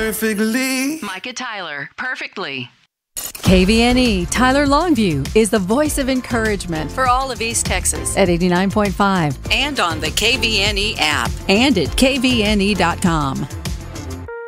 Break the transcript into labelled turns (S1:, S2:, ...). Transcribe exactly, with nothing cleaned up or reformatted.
S1: perfectly.
S2: Micah Tyler, perfectly.
S3: K V N E Tyler Longview is the voice of encouragement
S4: for all of East Texas
S3: at eighty-nine point five
S4: and on the K V N E app
S3: and at K V N E dot com.